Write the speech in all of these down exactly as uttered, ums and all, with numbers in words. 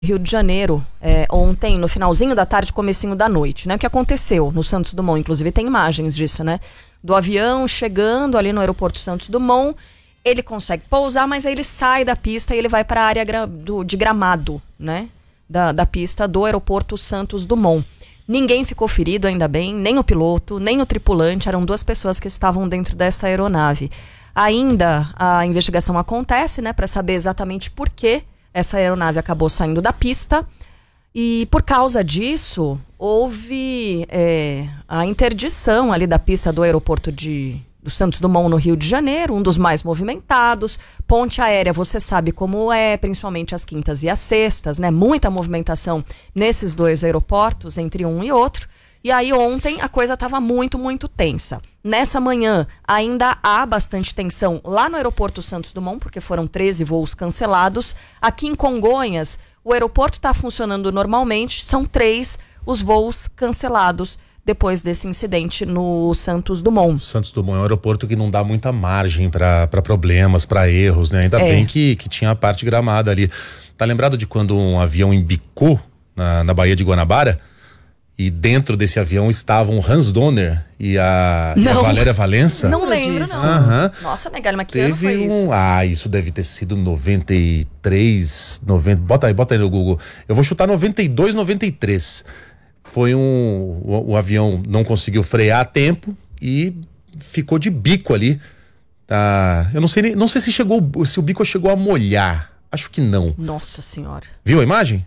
Rio de Janeiro, é, ontem, no finalzinho da tarde, comecinho da noite, né? O que aconteceu no Santos Dumont, inclusive tem imagens disso, né? Do avião chegando ali no aeroporto Santos Dumont, ele consegue pousar, mas aí ele sai da pista e ele vai para a área gra- do, de gramado, né? Da, da pista do aeroporto Santos Dumont. Ninguém ficou ferido, ainda bem, nem o piloto, nem o tripulante, eram duas pessoas que estavam dentro dessa aeronave. Ainda a investigação acontece, né? Para saber exatamente por que essa aeronave acabou saindo da pista e por causa disso houve é, a interdição ali da pista do aeroporto de, do Santos Dumont no Rio de Janeiro, um dos mais movimentados. Ponte aérea, você sabe como é, principalmente as quintas e as sextas, né? Muita movimentação nesses dois aeroportos, entre um e outro. E aí ontem a coisa estava muito, muito tensa. Nessa manhã ainda há bastante tensão lá no aeroporto Santos Dumont, porque foram treze voos cancelados. Aqui em Congonhas, o aeroporto está funcionando normalmente, são três os voos cancelados depois desse incidente no Santos Dumont. Santos Dumont é um aeroporto que não dá muita margem para problemas, para erros, né? Ainda é. bem que, que tinha a parte gramada ali. Tá lembrado de quando um avião embicou na, na Baía de Guanabara? E dentro desse avião estavam o Hans Donner e a, e a Valéria Valença. Não lembro, não. Uhum. Nossa, Megali, mas que Teve ano foi um, isso? Ah, isso deve ter sido noventa e três, noventa, bota aí, bota aí no Google. Eu vou chutar noventa e dois, noventa e três. Foi um... O, o avião não conseguiu frear a tempo e ficou de bico ali. Tá? Eu não sei, não sei se, chegou, se o bico chegou a molhar. Acho que não. Nossa Senhora. Viu a imagem?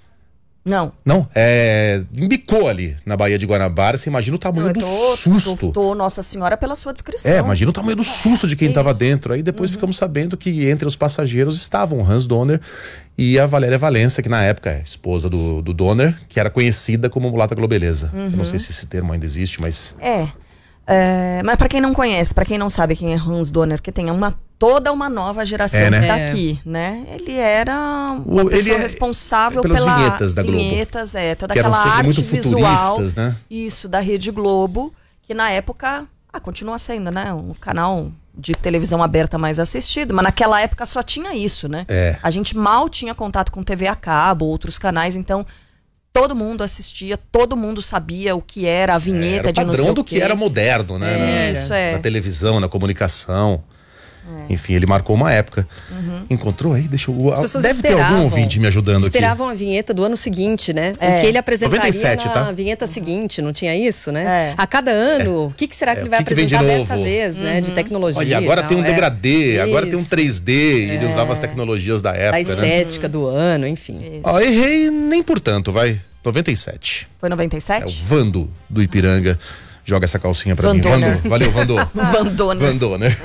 Não. Não, é... embicou ali na Baía de Guanabara. Você imagina o tamanho Eu do tô, susto. Tô, tô, Nossa Senhora, pela sua descrição. É, imagina o tamanho do susto de quem estava isso. dentro. Aí depois Uhum. ficamos sabendo que entre os passageiros estavam Hans Donner e a Valéria Valença, que na época é esposa do, do Donner, que era conhecida como Mulata Globeleza. Uhum. Eu não sei se esse termo ainda existe, mas... É, é mas pra quem não conhece, pra quem não sabe quem é Hans Donner, que tem uma, toda uma nova geração é, né? que tá É. aqui, né? Ele era uma O, pessoa ele é, responsável pelas pela vinhetas da Globo. vinhetas, é, toda Que eram aquela sempre arte muito visual, futuristas, né? isso, da Rede Globo, que na época, ah, continua sendo, né? Um canal de televisão aberta mais assistido, mas naquela época só tinha isso, né? É. A gente mal tinha contato com T V a cabo, outros canais, então todo mundo assistia, todo mundo sabia o que era a vinheta Era o de não sei padrão o do quê. que era moderno, né? É, na, isso é. na televisão, na comunicação. É. Enfim, ele marcou uma época. Uhum. Encontrou aí? Deixa eu... As pessoas Deve ter algum ouvinte me ajudando esperavam aqui. Esperavam a vinheta do ano seguinte, né? É. O que ele apresentaria noventa e sete, na tá? vinheta seguinte, não tinha isso, né? É. A cada ano, o que, que será que É, ele vai o que que vem de apresentar novo? dessa vez, né? De tecnologia. Olha, agora e tal, tem um é. degradê, agora tem um Isso. três D. Ele usava as tecnologias da época, A né? estética do ano, enfim. Ó, errei nem por tanto, vai. noventa e sete. Foi noventa e É o sete? Vando do Ipiranga. Joga essa calcinha pra Van mim. Donner. Vando. Valeu, Vandô. Vandona. Vandô, né?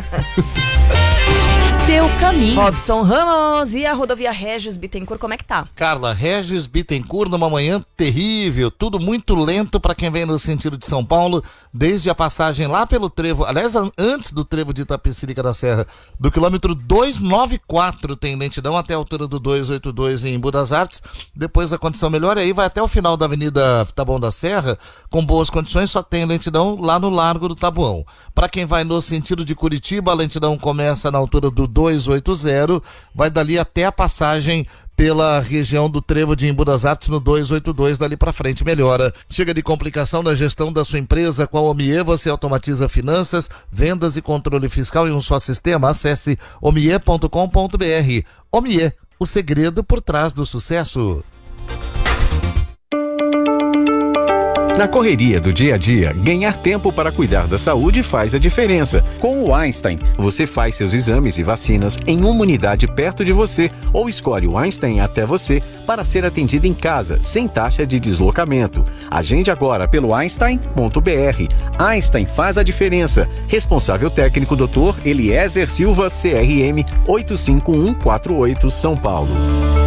Seu caminho. Robson Ramos e a rodovia Regis Bittencourt, como é que tá? Carla, Regis Bittencourt numa manhã terrível, tudo muito lento para quem vem no sentido de São Paulo, desde a passagem lá pelo trevo, aliás, antes do trevo de Itapecerica da Serra, do quilômetro duzentos e noventa e quatro tem lentidão até a altura do duzentos e oitenta e dois em Embu das Artes, depois a condição melhora e aí vai até o final da Avenida Taboão da Serra, com boas condições, só tem lentidão lá no Largo do Taboão. Para quem vai no sentido de Curitiba, a lentidão começa na altura do duzentos e oitenta, vai dali até a passagem pela região do trevo de Embu das Artes no duzentos e oitenta e dois, dali para frente melhora. Chega de complicação na gestão da sua empresa com a Omie, você automatiza finanças, vendas e controle fiscal em um só sistema. Acesse omie ponto com ponto br. Omie, o segredo por trás do sucesso. Na correria do dia a dia, ganhar tempo para cuidar da saúde faz a diferença. Com o Einstein, você faz seus exames e vacinas em uma unidade perto de você ou escolhe o Einstein até você para ser atendido em casa, sem taxa de deslocamento. Agende agora pelo einstein ponto br. Einstein faz a diferença. Responsável técnico doutor Eliezer Silva, C R M oito cinco um quatro oito, São Paulo.